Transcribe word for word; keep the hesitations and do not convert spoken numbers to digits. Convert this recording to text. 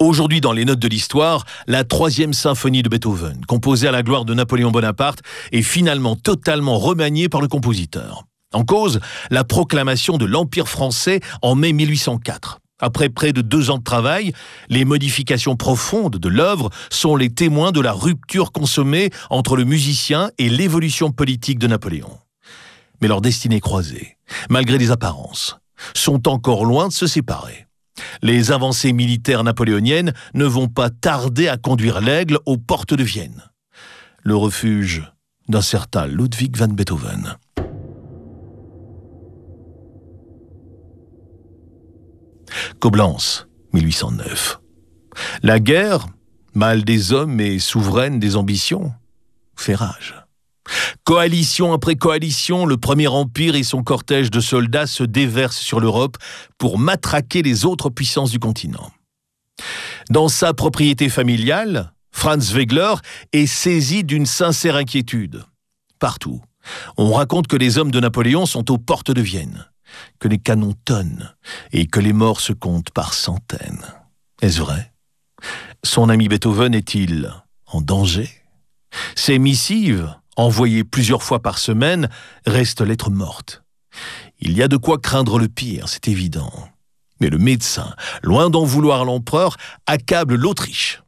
Aujourd'hui, dans les notes de l'histoire, la troisième symphonie de Beethoven, composée à la gloire de Napoléon Bonaparte, est finalement totalement remaniée par le compositeur. En cause, la proclamation de l'Empire français en mai mille huit cent quatre. Après près de deux ans de travail, les modifications profondes de l'œuvre sont les témoins de la rupture consommée entre le musicien et l'évolution politique de Napoléon. Mais leurs destinées croisées, malgré les apparences, sont encore loin de se séparer. Les avancées militaires napoléoniennes ne vont pas tarder à conduire l'Aigle aux portes de Vienne, le refuge d'un certain Ludwig van Beethoven. Coblence, mille huit cent neuf. La guerre, mal des hommes et souveraine des ambitions, fait rage. Coalition après coalition, le Premier Empire et son cortège de soldats se déversent sur l'Europe pour matraquer les autres puissances du continent. Dans sa propriété familiale, Franz Wegeler est saisi d'une sincère inquiétude. Partout, on raconte que les hommes de Napoléon sont aux portes de Vienne, que les canons tonnent et que les morts se comptent par centaines. Est-ce vrai? Son ami Beethoven est-il en danger? Ses missives, envoyées plusieurs fois par semaine, restent lettres mortes. Il y a de quoi craindre le pire, c'est évident. Mais le médecin, loin d'en vouloir à l'empereur, accable l'Autriche.